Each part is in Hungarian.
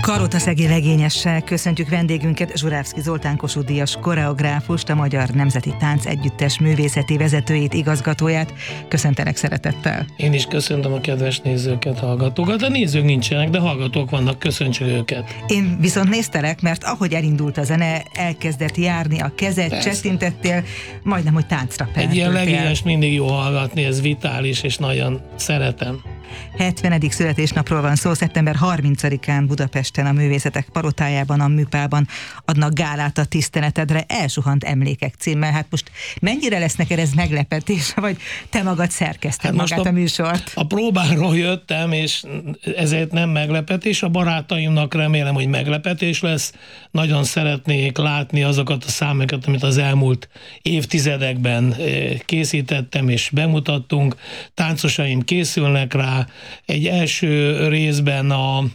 Karotaszegi legényessel köszöntjük vendégünket, Zsurávszky Zoltán Kossuth díjas koreográfust, a Magyar Nemzeti Tánc Együttes művészeti vezetőjét, igazgatóját. Köszöntelek szeretettel. Én is köszöntöm a kedves nézőket, hallgatókat. A nézők nincsenek, de hallgatók vannak, köszöntsük őket. Én viszont néztelek, mert ahogy elindult a zene, elkezdett járni a kezed, csettintettél, majdnem, hogy táncra pertültél. Egy ilyen legényes mindig jó hallgatni, ez vitális, és nagyon szeretem. 70. születésnapról van szó, szeptember 30-án Budapesten a Művészetek Palotájában, a Műpában adnak gálát a tiszteletedre, Elsuhant emlékek címmel. Hát most mennyire lesz neked ez meglepetés, vagy te magad szerkeszted magát a műsort? A próbáról jöttem, és ezért nem meglepetés. A barátaimnak remélem, hogy meglepetés lesz. Nagyon szeretnék látni azokat a számokat, amit az elmúlt évtizedekben készítettem és bemutattunk. Táncosaim készülnek rá. Egy első részben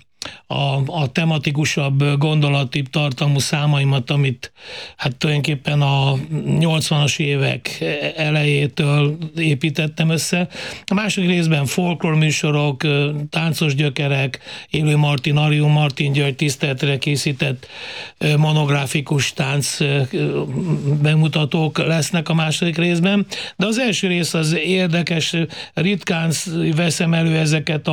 a tematikusabb, gondolatibb tartalmú számaimat, amit hát tulajdonképpen a 80-as évek elejétől építettem össze. A második részben folklórműsorok, táncos gyökerek, Élő Martin, Arió Martin György tiszteletre készített monográfikus tánc bemutatók lesznek a második részben, de az első rész az érdekes, ritkán veszem elő ezeket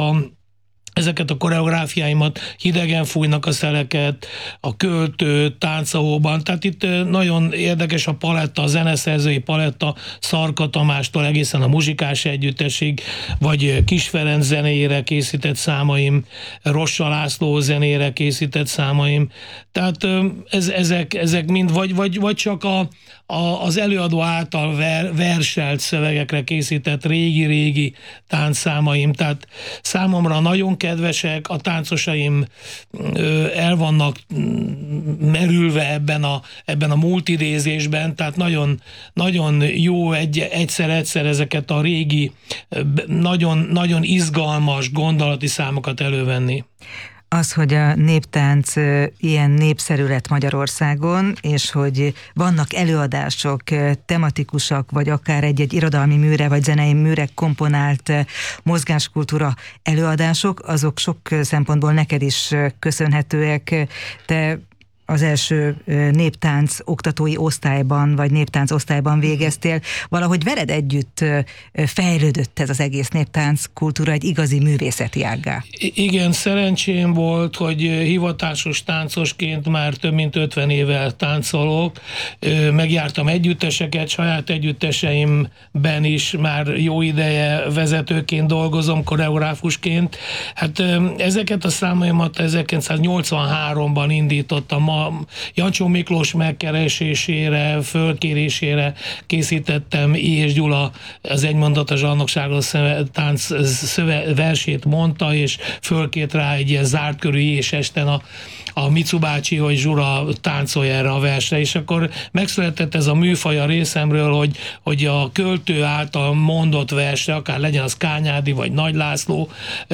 a koreográfiáimat, Hidegen fújnak a szeleket, a Költő, Táncahóban, tehát itt nagyon érdekes a paletta, a zeneszerzői paletta, Szarka Tamástól egészen a Muzsikás Együttesig, vagy Kis Ferenc zenéjére készített számaim, Rossa László zenére készített számaim, tehát ezek mind, vagy csak az előadó által verselt szövegekre készített régi-régi táncszámaim, tehát számomra nagyon kedvesek, a táncosaim el vannak merülve ebben a multidézésben, tehát nagyon, nagyon jó egyszer ezeket a régi, nagyon, nagyon izgalmas gondolati számokat elővenni. Az, hogy a néptánc ilyen népszerű lett Magyarországon, és hogy vannak előadások, tematikusak, vagy akár egy irodalmi műre, vagy zenei műre komponált mozgáskultúra előadások, azok sok szempontból neked is köszönhetőek. Te az első néptánc oktatói osztályban, vagy néptánc osztályban végeztél. Valahogy veled együtt fejlődött ez az egész néptánc kultúra egy igazi művészeti ággá. Igen, szerencsém volt, hogy hivatásos táncosként már több mint 50 éve táncolok. Megjártam együtteseket, saját együtteseimben is már jó ideje vezetőként dolgozom, koreográfusként. Hát ezeket a számaimat 1983-ban indítottam. Jancsó Miklós megkeresésére, fölkérésére készítettem I. és Gyula az egymondatos zsarnokságról tánc versét mondta, és fölkért rá egy ilyen zárt körű és esten a Micu bácsi, hogy Zsura táncolj erre a versre, és akkor megszületett ez a műfaj a részemről, hogy a költő által mondott versre, akár legyen az Kányádi, vagy Nagy László,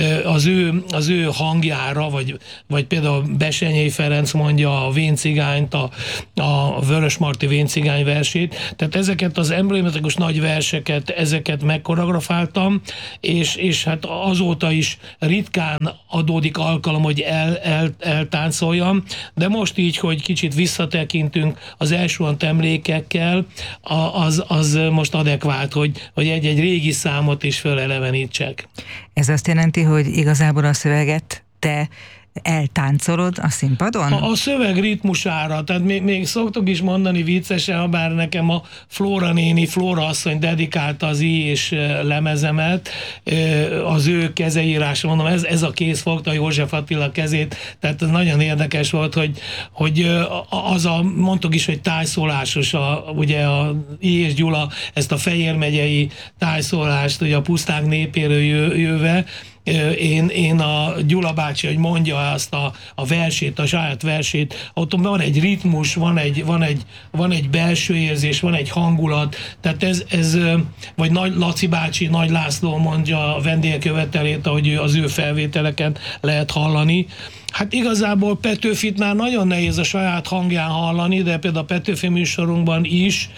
az ő hangjára, vagy például Besenyei Ferenc mondja a Véncigányt, a Vörösmarty Véncigány versét, tehát ezeket az emblematikus nagy verseket, ezeket megkoreografáltam, és hát azóta is ritkán adódik alkalom, hogy eltáncoljam, de most így, hogy kicsit visszatekintünk az Elsuhant emlékekkel, az most adekvát, hogy egy-egy régi számot is fölelevenítsek. Ez azt jelenti, hogy igazából a szöveget te eltáncolod a színpadon? A szöveg ritmusára, tehát még szoktuk is mondani viccesen, ha bár nekem a Flóra néni, Flóra asszony dedikálta az I és lemezemet, az ő kezeírása, mondom, ez a kéz fogta József Attila kezét, tehát ez nagyon érdekes volt, hogy mondtuk is, hogy tájszólásos, ugye a I és Gyula ezt a Fejér megyei tájszólást, ugye a puszták népéről jöve, én a Gyula bácsi, hogy mondja azt a versét, a saját versét, ott van egy ritmus, van egy belső érzés, van egy hangulat, tehát ez vagy Laci bácsi, Nagy László mondja a vendégkövetelét, ahogy az ő felvételeken lehet hallani, Hát igazából Petőfit már nagyon nehéz a saját hangján hallani, de például a Petőfi műsorunkban is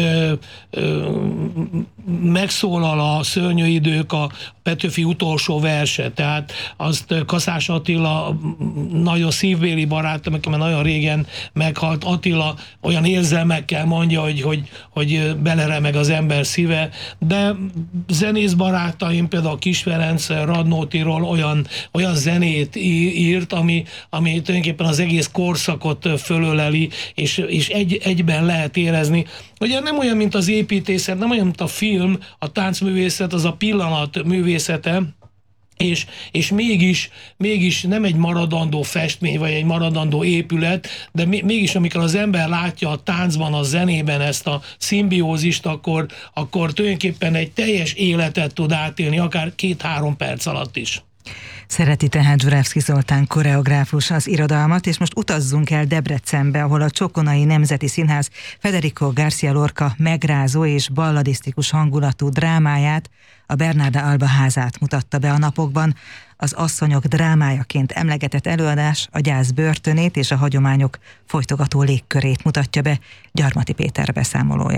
megszólal a Szörnyű idők, a Petőfi utolsó verse, tehát azt Kaszás Attila, nagyon szívbéli barátom, aki már nagyon régen meghalt, Attila olyan érzelmekkel mondja, hogy beleremeg az ember szíve, de zenész barátaim, például Kis Ferenc Radnótiról olyan zenét írt, ami tulajdonképpen az egész korszakot fölöleli, és egyben lehet érezni. Ugye nem olyan, mint az építészet, nem olyan, mint a film, a táncművészet, az a pillanat művészete, és mégis nem egy maradandó festmény, vagy egy maradandó épület, de mégis amikor az ember látja a táncban, a zenében ezt a szimbiózist, akkor tulajdonképpen egy teljes életet tud átélni, akár 2-3 perc alatt is. Szereti tehát Zsurevszky Zoltán koreográfus az irodalmat, és most utazzunk el Debrecenbe, ahol a Csokonai Nemzeti Színház Federico García Lorca megrázó és balladisztikus hangulatú drámáját, a Bernarda Alba házát mutatta be a napokban. Az asszonyok drámájaként emlegetett előadás a gyász börtönét és a hagyományok folytogató légkörét mutatja be. Gyarmati Péter beszámolója.